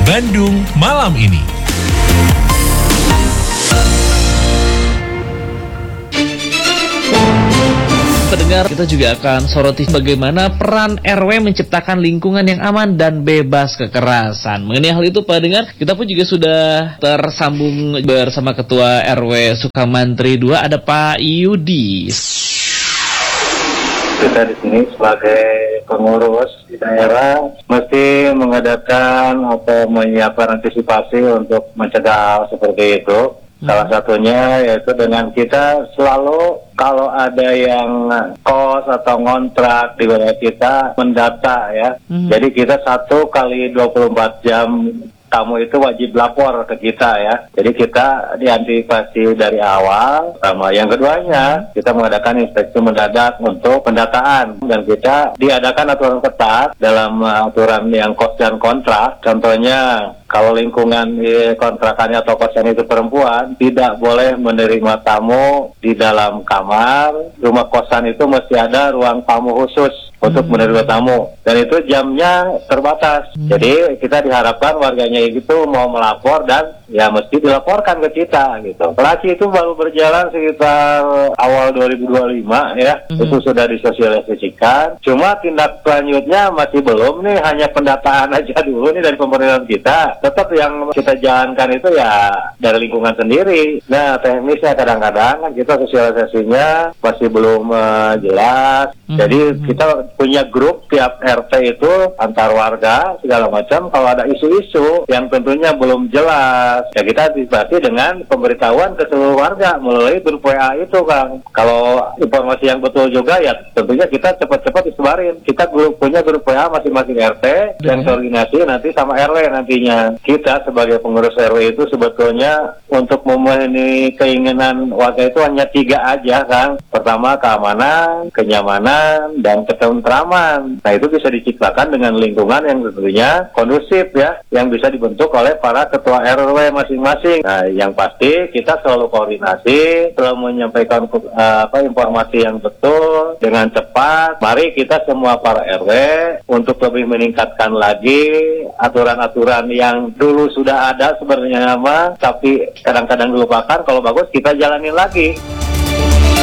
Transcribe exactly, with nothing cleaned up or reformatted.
Bandung malam ini. Pendengar, kita juga akan soroti bagaimana peran R W menciptakan lingkungan yang aman dan bebas kekerasan. Mengenai hal itu, pendengar, kita pun juga sudah tersambung bersama Ketua R W Sukamantri dua, ada Pak Yudi. Kita di sini sebagai pengurus di daerah mesti mengadakan atau menyiapkan antisipasi untuk mencegah seperti itu. Salah satunya yaitu dengan kita selalu kalau ada yang kos atau ngontrak di wilayah kita mendata ya. Hmm. Jadi kita satu kali dua puluh empat jam tamu itu wajib lapor ke kita ya. Jadi kita diantisipasi dari awal. Sama yang keduanya kita mengadakan inspeksi mendadak untuk pendataan dan kita diadakan aturan ketat dalam aturan yang kos dan kontrak. Contohnya kalau lingkungan kontrakannya atau kosan itu perempuan, tidak boleh menerima tamu di dalam kamar. Rumah kosan itu mesti ada ruang tamu khusus untuk hmm. menerima tamu. Dan itu jamnya terbatas. Hmm. Jadi kita diharapkan warganya itu mau melapor dan ya mesti dilaporkan ke kita gitu. Pelati itu baru berjalan sekitar awal dua ribu dua puluh lima ya. Hmm. Itu sudah disosialisasikan. Cuma tindak lanjutnya masih belum nih, hanya pendataan aja dulu nih dari pemerintahan kita. Tetap yang kita jalankan itu ya dari lingkungan sendiri. Nah, teknisnya kadang-kadang kan kita sosialisasinya masih belum uh, jelas. Mm-hmm. Jadi kita punya grup tiap R T itu antar warga segala macam. Kalau ada isu-isu yang tentunya belum jelas, ya kita antisipasi dengan pemberitahuan ke seluruh warga melalui grup W A itu, Kang. Kalau informasi yang betul juga ya tentunya kita cepat-cepat disebarin. Kita grup punya grup W A masing-masing R T mm-hmm. dan koordinasi nanti sama R W nantinya. Kita sebagai pengurus R W itu sebetulnya untuk memenuhi keinginan warga itu hanya tiga aja, Kang. Pertama, keamanan, kenyamanan, dan ketentraman. Nah, itu bisa diciptakan dengan lingkungan yang tentunya kondusif ya, yang bisa dibentuk oleh para ketua R W masing-masing. Nah, yang pasti kita selalu koordinasi, selalu menyampaikan uh, apa informasi yang betul dengan cepat. Mari kita semua para R W untuk lebih meningkatkan lagi aturan-aturan yang dulu sudah ada sebenarnya nama, tapi kadang-kadang dilupakan. Kalau bagus kita jalanin lagi.